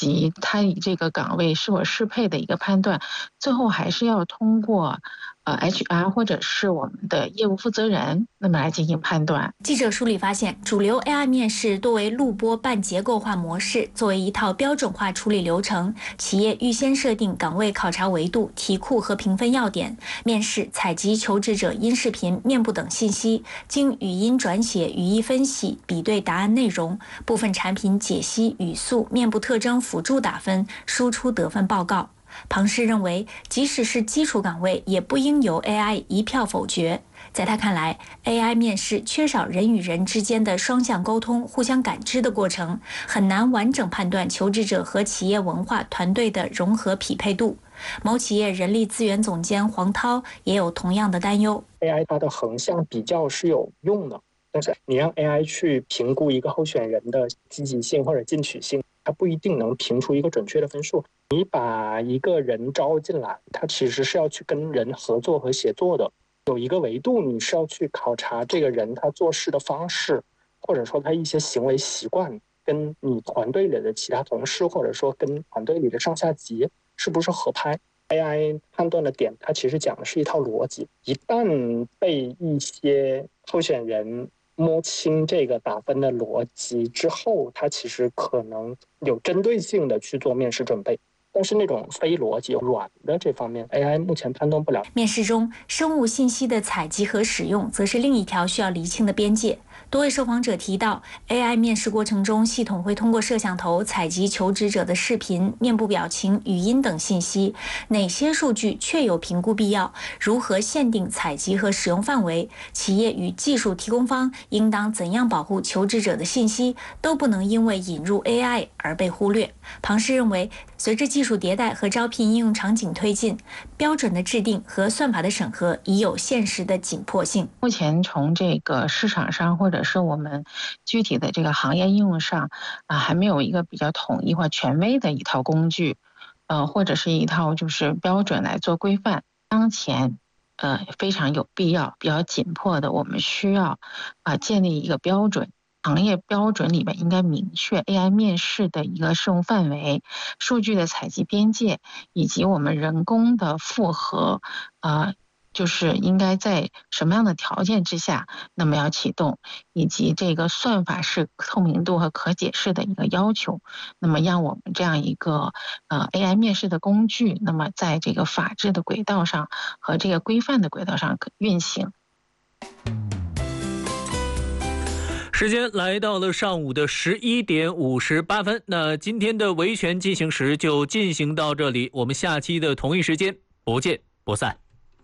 及他以这个岗位是否适配的一个判断，最后还是要通过HR 或者是我们的业务负责人那么来进行判断。 记者梳理发现，主流 AI 面试多为录播半结构化模式，作为一套标准化处理流程，企业预先设定岗位考察维度、题库和评分要点，面试采集求职者音视频、面部等信息，经语音转写、语义分析，比对答案内容，部分产品解析、语速、面部特征辅助打分，输出得分报告。庞氏认为，即使是基础岗位，也不应由 AI 一票否决。在他看来 ，AI 面试缺少人与人之间的双向沟通、互相感知的过程，很难完整判断求职者和企业文化团队的融合匹配度。某企业人力资源总监黄涛也有同样的担忧。 AI 它的横向比较是有用的，但是你让 AI 去评估一个候选人的积极性或者进取性，它不一定能评出一个准确的分数。你把一个人招进来，他其实是要去跟人合作和协作的。有一个维度，你是要去考察这个人他做事的方式，或者说他一些行为习惯，跟你团队里的其他同事，或者说跟团队里的上下级是不是合拍。AI 判断的点，它其实讲的是一套逻辑。一旦被一些候选人摸清这个打分的逻辑之后，它其实可能有针对性的去做面试准备。但是那种非逻辑软的这方面 AI 目前判断不了。 面试中生物信息的采集和使用则是另一条需要厘清的边界。多位受访者提到 AI 面试过程中，系统会通过摄像头采集求职者的视频、面部表情、语音等信息，哪些数据确有评估必要，如何限定采集和使用范围，企业与技术提供方应当怎样保护求职者的信息，都不能因为引入 AI 而被忽略。庞氏认为，随着技术迭代和招聘应用场景推进，标准的制定和算法的审核已有现实的紧迫性。 目前从这个市场上或者是我们具体的这个行业应用上还没有一个比较统一或权威的一套工具，或者是一套就是标准来做规范。当前非常有必要、比较紧迫的，我们需要建立一个标准。行业标准里面应该明确 AI 面试的一个适用范围、数据的采集边界，以及我们人工的复核，就是应该在什么样的条件之下，那么要启动，以及这个算法是透明度和可解释的一个要求，那么让我们这样一个AI 面试的工具，那么在这个法治的轨道上和这个规范的轨道上运行。 时间来到了上午的11点58分，那今天的维权进行时就进行到这里，我们下期的同一时间不见不散。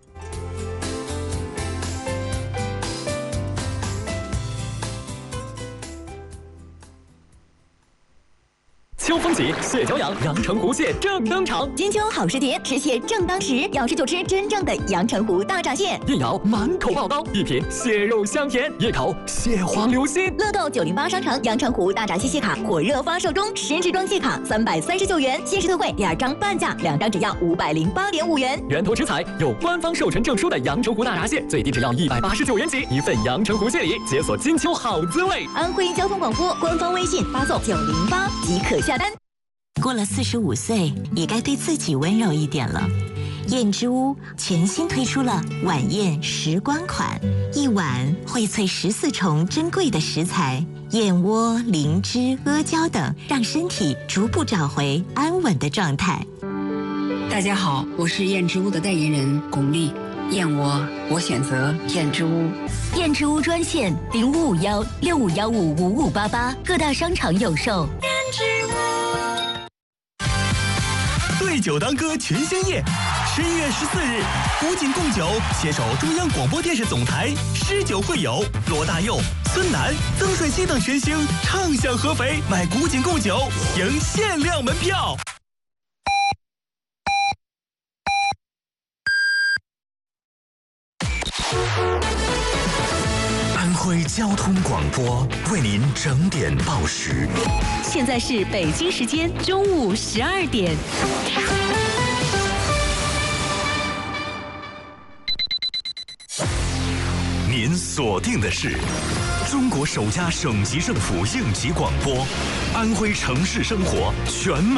秋风起，蟹脚痒，阳澄湖蟹正登场。 金秋好时节，吃蟹正当时，要吃就吃真正的阳澄湖大闸蟹。 一咬满口爆刀，一品蟹肉香甜，一口蟹黄流心。 乐购908商城阳澄湖大闸蟹卡火热发售中，10支装蟹卡339元，限时特惠，2张半价，2张只要508.5元。 源头食材有官方授权证书的阳澄湖大闸蟹，最低只要189元起，一份阳澄湖蟹礼，解锁金秋好滋味。 安徽交通广播官方微信发送908即可下单。 过了45岁，也该对自己温柔一点了。燕之屋全新推出了晚宴时光款，一碗荟萃14重珍贵的食材，燕窝、灵芝、阿胶等，让身体逐步找回安稳的状态。 大家好，我是燕之屋的代言人巩俐。燕窝，我选择燕之屋。 燕之屋专线0551651588，各大商场有售。燕之屋。 对酒当歌全鲜夜，11月14日，古井贡酒携手中央广播电视总台，诗酒会友罗大佑、孙楠、曾舜晞等全星畅享合肥，买古井贡酒赢限量门票。 安徽交通广播为您整点报时。 现在是北京时间中午12点。 您锁定的是中国首家省级政府应急广播，安徽城市生活全面